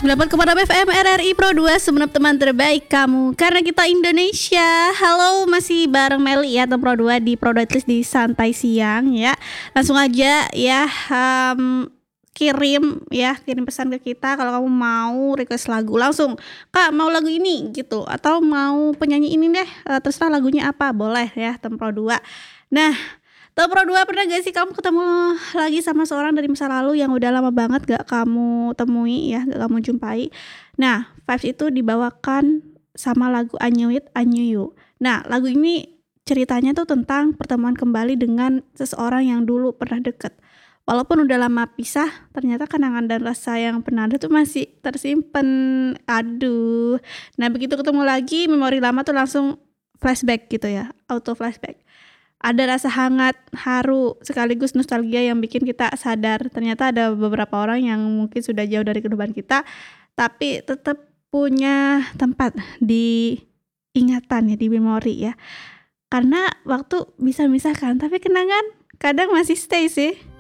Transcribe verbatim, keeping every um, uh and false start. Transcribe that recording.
sembilan puluh empat koma enam F M R R I Pro dua, semenap teman terbaik kamu, karena kita Indonesia. Halo, masih bareng Meli ya, atau Pro dua di Pro dua at least di santai siang ya. Langsung aja ya, um, kirim ya, kirim pesan ke kita kalau kamu mau request lagu. Langsung, Kak mau lagu ini gitu, atau mau penyanyi ini deh, uh, terserah lagunya apa, boleh ya, tem Pro dua. Nah, Tem Pro dua, pernah gak sih kamu ketemu lagi sama seorang dari masa lalu yang udah lama banget gak kamu temui ya, gak kamu jumpai. Nah, vibes itu dibawakan sama lagu I Knew It, I Knew You. Nah, lagu ini ceritanya tuh tentang pertemuan kembali dengan seseorang yang dulu pernah deket. Walaupun udah lama pisah, ternyata kenangan dan rasa yang pernah ada tuh masih tersimpen. Aduh. Nah, begitu ketemu lagi, memori lama tuh langsung flashback gitu ya, auto flashback. Ada rasa hangat, haru, sekaligus nostalgia yang bikin kita sadar ternyata ada beberapa orang yang mungkin sudah jauh dari kehidupan kita, tapi tetap punya tempat di ingatan ya, di memori ya. Karena waktu bisa memisahkan, tapi kenangan kadang masih stay sih.